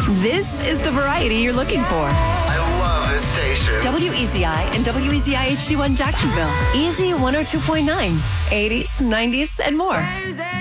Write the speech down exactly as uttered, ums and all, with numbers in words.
This is the variety you're looking for. I love this station. W E Z I and W E Z I H D one Jacksonville. Easy one oh two point nine. eighties, nineties, and more.